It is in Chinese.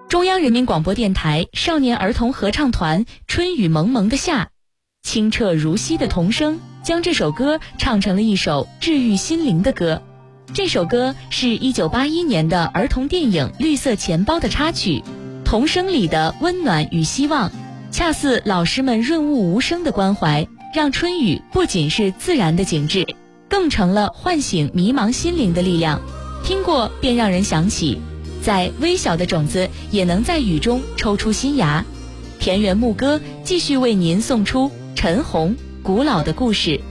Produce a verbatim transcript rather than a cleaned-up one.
中央人民广播电台少年儿童合唱团《春雨蒙蒙的夏》，清澈如溪的童声将这首歌唱成了一首治愈心灵的歌。这首歌是一九八一年的儿童电影《绿色钱包》的插曲，童声里的温暖与希望，恰似老师们润物无声的关怀，让春雨不仅是自然的景致，更成了唤醒迷茫心灵的力量。听过便让人想起，在微小的种子也能在雨中抽出新芽。田园牧歌继续为您送出陈红古老的故事。